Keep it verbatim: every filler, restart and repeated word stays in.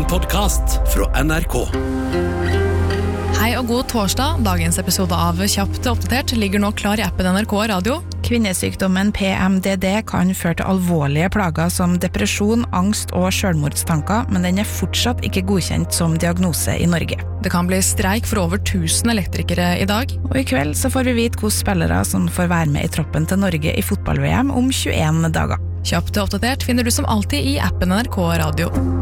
En podcast fra N R K. Hei og god torsdag. Dagens episode av Kjapt oppdatert ligger nå klar i appen N R K Radio. Kvinnesykdommen P M D D kan føre til alvorlige plager som depresjon, angst og selvmordstanker, men den er fortsatt ikke godkjent som diagnose i Norge. Det kan bli streik for over tusen elektrikere i dag. Og i kveld så får vi vite hvilke spillere som får være med i troppen til Norge i fotball-V M om tjueen dager. Kjapt oppdatert finner du som alltid i appen N R K Radio.